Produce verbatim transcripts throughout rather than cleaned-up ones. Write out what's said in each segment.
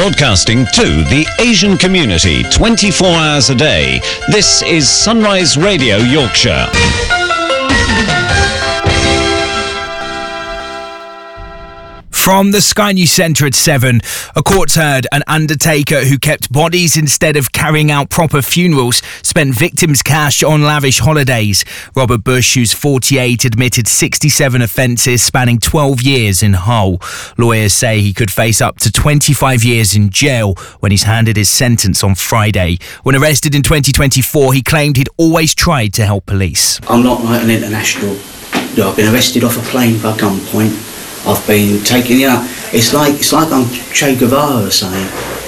Broadcasting to the Asian community twenty-four hours a day. This is Sunrise Radio Yorkshire. From the Sky News Centre at seven, a court's heard an undertaker who kept bodies instead of carrying out proper funerals spent victims' cash on lavish holidays. Robert Bush, who's forty-eight, admitted sixty-seven offences spanning twelve years in Hull. Lawyers say he could face up to twenty-five years in jail when he's handed his sentence on Friday. When arrested in twenty twenty-four, he claimed he'd always tried to help police. I'm not like an international. I've been arrested off a plane by gunpoint. I've been taken, you know, it's like it's like I'm Che Guevara saying,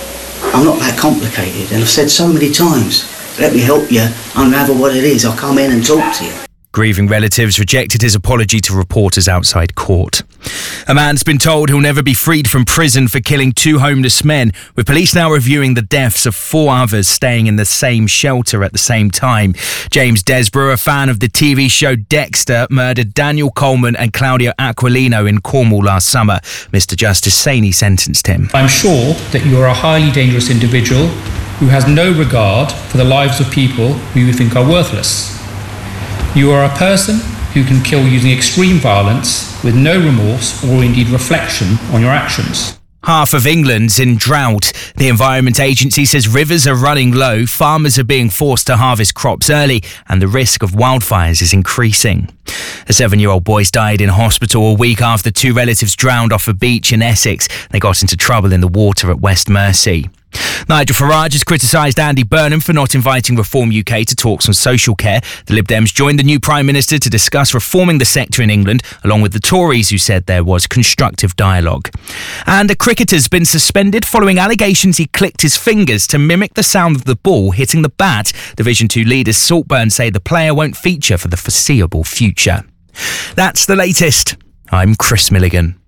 I'm not that complicated, and I've said so many times, let me help you unravel what it is, I'll come in and talk to you. Grieving relatives rejected his apology to reporters outside court. A man's been told he'll never be freed from prison for killing two homeless men, with police now reviewing the deaths of four others staying in the same shelter at the same time. James Desborough, a fan of the T V show Dexter, murdered Daniel Coleman and Claudio Aquilino in Cornwall last summer. Mister Justice Saini sentenced him. I'm sure that you are a highly dangerous individual who has no regard for the lives of people who you think are worthless. You are a person who can kill using extreme violence with no remorse or indeed reflection on your actions. Half of England's in drought. The Environment Agency says rivers are running low, farmers are being forced to harvest crops early, and the risk of wildfires is increasing. A seven-year-old boy died in hospital a week after two relatives drowned off a beach in Essex. They got into trouble in the water at West Mersey. Nigel Farage has criticised Andy Burnham for not inviting Reform U K to talks on social care. The Lib Dems joined the new Prime Minister to discuss reforming the sector in England, along with the Tories, who said there was constructive dialogue. And a cricketer's been suspended following allegations he clicked his fingers to mimic the sound of the ball hitting the bat. Division two leaders Saltburn say the player won't feature for the foreseeable future. That's the latest. I'm Chris Milligan.